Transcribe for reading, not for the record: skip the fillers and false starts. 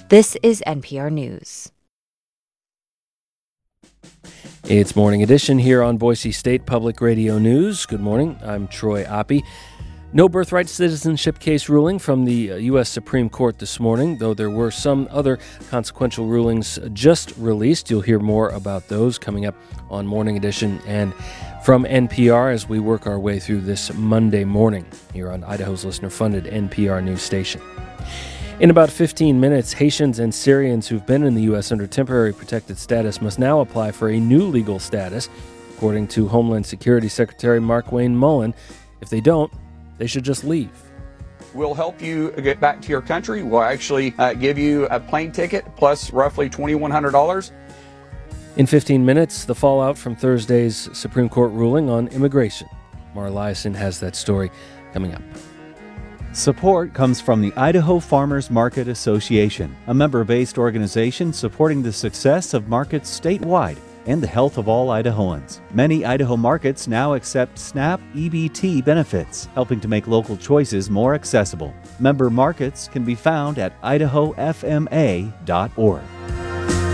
This is NPR News. It's Morning Edition here on Boise State Public Radio News. Good morning. I'm Troy Oppie. No birthright citizenship case ruling from the U.S. Supreme Court this morning, though there were some other consequential rulings just released. You'll hear more about those coming up on Morning Edition and from NPR as we work our way through this Monday morning here on Idaho's listener-funded NPR news station. In about 15 minutes, Haitians and Syrians who've been in the U.S. under temporary protected status must now apply for a new legal status, according to Homeland Security Secretary Markwayne Mullin. If they don't, they should just leave. We'll help you get back to your country. We'll actually give you a plane ticket plus roughly $2,100. In 15 minutes, the fallout from Thursday's Supreme Court ruling on immigration. Mara Liasson has that story coming up. Support comes from the Idaho Farmers Market Association, a member-based organization supporting the success of markets statewide and the health of all Idahoans. Many Idaho markets now accept SNAP EBT benefits, helping to make local choices more accessible. Member markets can be found at idahofma.org.